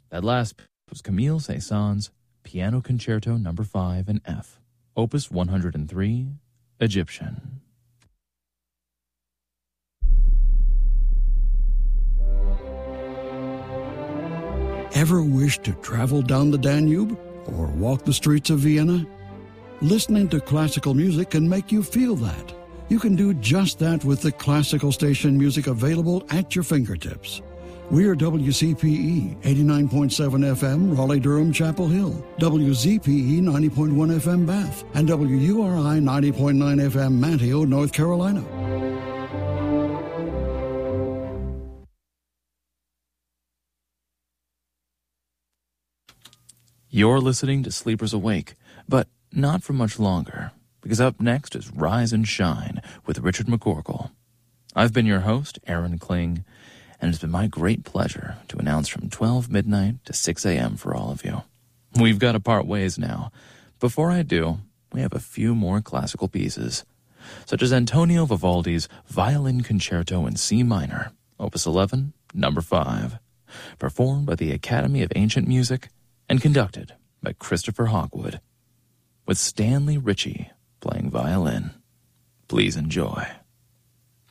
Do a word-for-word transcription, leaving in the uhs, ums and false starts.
That last was Camille Saint-Saëns' Piano Concerto Number five in F, Opus one hundred three, Egyptian. Ever wish to travel down the Danube or walk the streets of Vienna? Listening to classical music can make you feel that. You can do just that with the classical station music available at your fingertips. We're W C P E eighty-nine point seven F M, Raleigh-Durham, Chapel Hill, W Z P E ninety point one F M, Bath, and W U R I ninety point nine F M, Manteo, North Carolina. You're listening to Sleepers Awake, but not for much longer, because up next is Rise and Shine with Richard McCorkle. I've been your host, Aaron Kling, and it's been my great pleasure to announce from twelve midnight to six a.m. for all of you. We've got to part ways now. Before I do, we have a few more classical pieces, such as Antonio Vivaldi's Violin Concerto in C minor, Opus eleven, Number five, performed by the Academy of Ancient Music and conducted by Christopher Hawkwood, with Stanley Ritchie playing violin. Please enjoy.